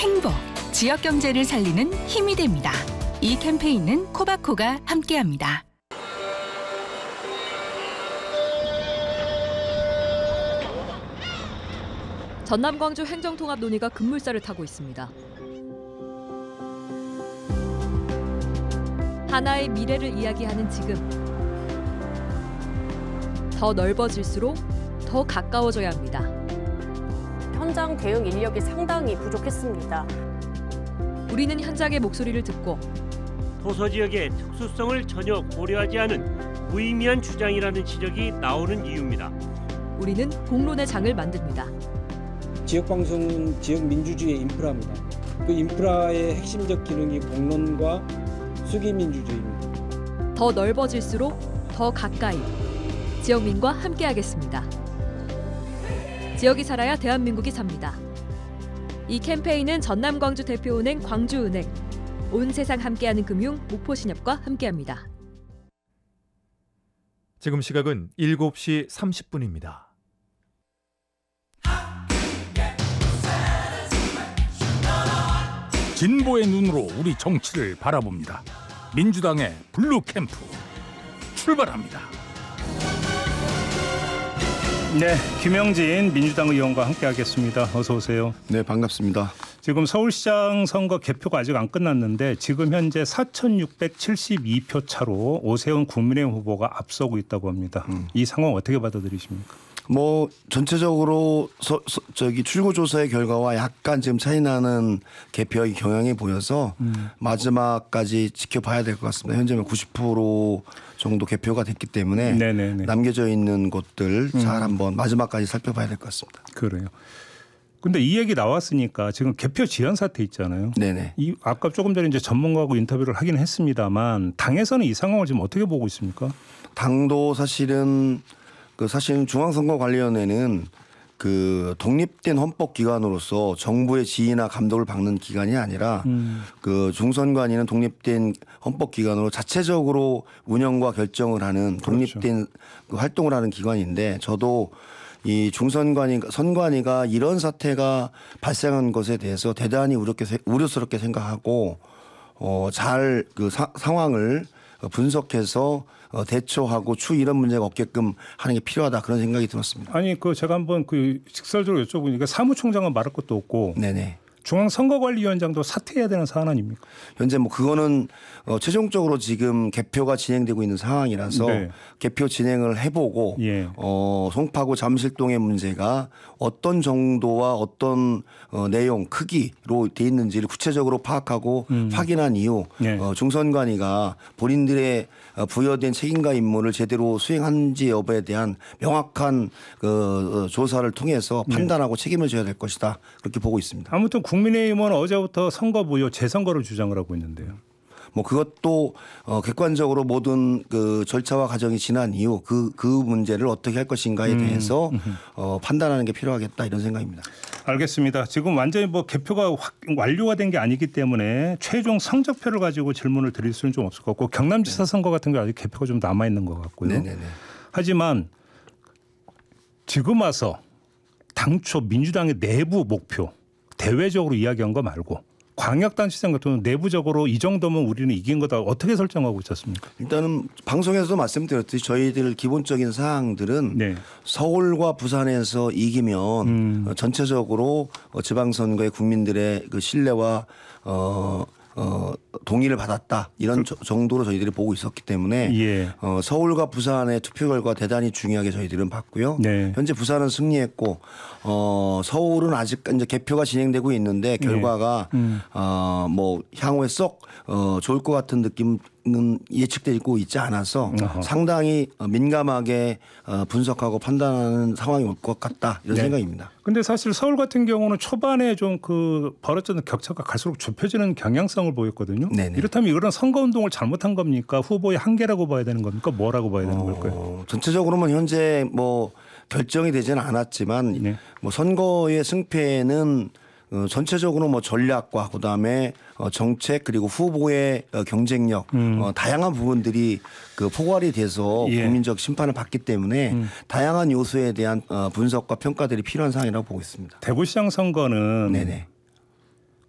행복, 지역 경제를 살리는 힘이 됩니다. 이 캠페인은 코바코가 함께합니다. 전남 광주 행정통합 논의가 급물살을 타고 있습니다. 하나의 미래를 이야기하는 지금, 더 넓어질수록 더 가까워져야 합니다. 현장 대응 인력이 상당히 부족했습니다. 우리는 현장의 목소리를 듣고 도서 지역의 특수성을 전혀 고려하지 않은 무의미한 주장이라는 지적이 나오는 이유입니다. 우리는 공론의 장을 만듭니다. 지역방송은 지역 민주주의의 인프라입니다. 그 인프라의 핵심적 기능이 공론과 수기민주주의입니다. 더 넓어질수록 더 가까이, 지역민과 함께하겠습니다. 지역이 살아야 대한민국이 삽니다. 이 캠페인은 전남 광주 대표은행 광주은행, 온 세상 함께하는 금융 목포신협과 함께합니다. 지금 시각은 7시 30분입니다. 진보의 눈으로 우리 정치를 바라봅니다. 민주당의 블루 캠프 출발합니다. 네, 김영진 민주당 의원과 함께하겠습니다. 어서 오세요. 네, 반갑습니다. 지금 서울시장 선거 개표가 아직 안 끝났는데 지금 현재 4,672표 차로 오세훈 국민의힘 후보가 앞서고 있다고 합니다. 이 상황 어떻게 받아들이십니까? 뭐 전체적으로 출구조사의 결과와 약간 지금 차이나는 개표의 경향이 보여서 마지막까지 지켜봐야 될 것 같습니다. 현재 90% 정도 개표가 됐기 때문에 네네네. 남겨져 있는 곳들 잘 한번 마지막까지 살펴봐야 될 것 같습니다. 그래요. 근데 이 얘기 나왔으니까 지금 개표 지연 사태 있잖아요. 네네. 아까 조금 전에 이제 전문가하고 인터뷰를 하긴 했습니다만 당에서는 이 상황을 지금 어떻게 보고 있습니까? 당도 사실은 중앙선거관리위원회는 그 독립된 헌법기관으로서 정부의 지휘나 감독을 받는 기관이 아니라 그 중선관위는 독립된 헌법기관으로 자체적으로 운영과 결정을 하는 독립된 그 활동을 하는 기관인데 저도 이 선관위가 이런 사태가 발생한 것에 대해서 대단히 우려스럽게 생각하고 잘 그 상황을 분석해서 대처하고 추후 이런 문제가 없게끔 하는 게 필요하다 그런 생각이 들었습니다. 아니 제가 한번 직설적으로 여쭤보니까 사무총장은 말할 것도 없고 네네. 중앙선거관리위원장도 사퇴해야 되는 사안 아닙니까? 현재 그거는 최종적으로 지금 개표가 진행되고 있는 상황이라서 네. 개표 진행을 해보고 송파구 잠실동의 문제가 어떤 정도와 어떤 내용 크기로 돼 있는지를 구체적으로 파악하고 확인한 이후 중선관위가 본인들의 부여된 책임과 임무를 제대로 수행한지 여부에 대한 명확한 조사를 통해서 판단하고 책임을 져야 될 것이다 그렇게 보고 있습니다. 아무튼 국민의힘은 어제부터 선거 무효 재선거를 주장을 하고 있는데요. 그것도 객관적으로 모든 그 절차와 과정이 지난 이후 그 문제를 어떻게 할 것인가에 대해서 판단하는 게 필요하겠다 이런 생각입니다. 알겠습니다. 지금 완전히 개표가 완료가 된 게 아니기 때문에 최종 성적표를 가지고 질문을 드릴 수는 좀 없을 것 같고 경남지사 선거 같은 게 아직 개표가 좀 남아 있는 것 같고요. 네네네. 하지만 지금 와서 당초 민주당의 내부 목표 대외적으로 이야기한 거 말고 광역단체장 같은 경우는 내부적으로 이 정도면 우리는 이긴 거다 어떻게 설정하고 있었습니까? 일단은 방송에서도 말씀드렸듯이 저희들 기본적인 사항들은 서울과 부산에서 이기면 전체적으로 지방선거의 국민들의 그 신뢰와 동의를 받았다 이런 정도로 저희들이 보고 있었기 때문에 서울과 부산의 투표 결과 대단히 중요하게 저희들은 봤고요. 현재 부산은 승리했고 서울은 아직 이제 개표가 진행되고 있는데 결과가 향후에 쏙 좋을 것 같은 느낌은 예측되고 있지 않아서 상당히 민감하게 분석하고 판단하는 상황이 올 것 같다 이런 생각입니다. 근데 사실 서울 같은 경우는 초반에 좀 벌어졌던 격차가 갈수록 좁혀지는 경향성을 보였거든요. 네네. 이렇다면 이런 선거운동을 잘못한 겁니까? 후보의 한계라고 봐야 되는 겁니까? 뭐라고 봐야 되는 걸까요? 전체적으로는 현재 결정이 되지는 않았지만 선거의 승패는 전체적으로 전략과 그다음에 정책 그리고 후보의 경쟁력 다양한 부분들이 포괄이 돼서 국민적 심판을 받기 때문에 다양한 요소에 대한 분석과 평가들이 필요한 상황이라고 보고 있습니다. 대구시장 선거는